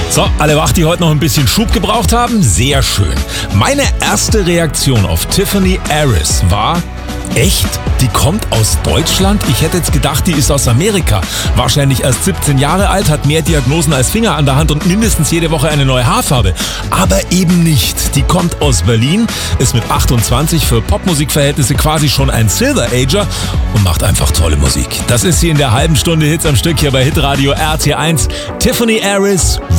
So, alle wach, die heute noch ein bisschen Schub gebraucht haben? Sehr schön. Meine erste Reaktion auf Tiffany Harris war: echt? Die kommt aus Deutschland? Ich hätte jetzt gedacht, die ist aus Amerika. Wahrscheinlich erst 17 Jahre alt, hat mehr Diagnosen als Finger an der Hand und mindestens jede Woche eine neue Haarfarbe. Aber eben nicht. Die kommt aus Berlin, ist mit 28 für Popmusikverhältnisse quasi schon ein Silver Ager und macht einfach tolle Musik. Das ist sie in der halben Stunde Hits am Stück hier bei Hitradio RT1. Tiffany Harris,